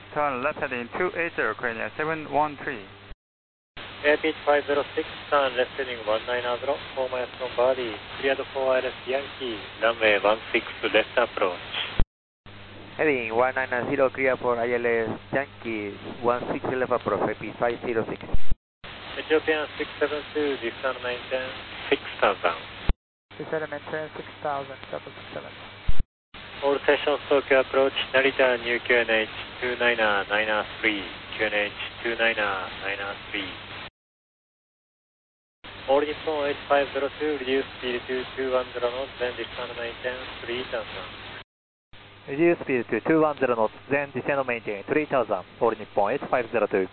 Turn left heading 280, Korea 713. Airbus 506, turn left heading 190, 4 miles from body, cleared for ILS Yankee, runway 16 left approach. Heading 190, clear for ILS Yankee, 16 left approach, AP 506. Ethiopian 672, descend maintain 6000. Descend maintain 6000, 767. All stations Tokyo approach, Narita new QNH 29993, QNH 29993. All Nippon 8502, reduce speed to 210 knots, then descend maintain 3000. Reduce speed to 210 knots, then descend maintain 3000, All Nippon 8502.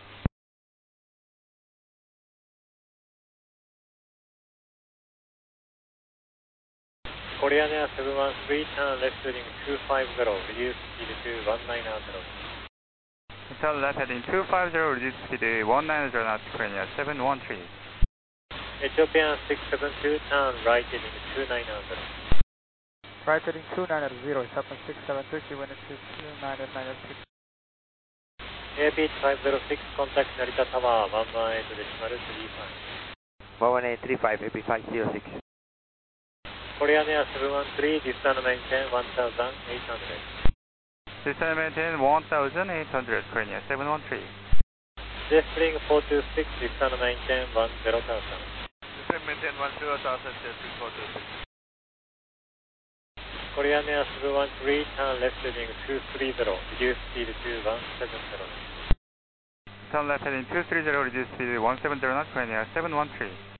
Korean Air 713, turn left heading 250, reduce speed to 190 knots. Turn left heading 250, reduce speed 190 knots, Korea 713. Ethiopian 672, turn right heading 2900. Right heading 290, Japan 6730, wind is 2996. Airbus 506, contact Narita Tower 118.35. 11835, AP 506. Korean Air 713, descend maintain 1800. Descend maintain 1800, Korea 713. Jetstream 426, descend maintain 10,000. Descend maintain 10,000, Jetstream 426. Korean Air 713, turn left heading 230, reduce speed to 170. Turn left heading 230, reduce speed 170 knots, Korea 713.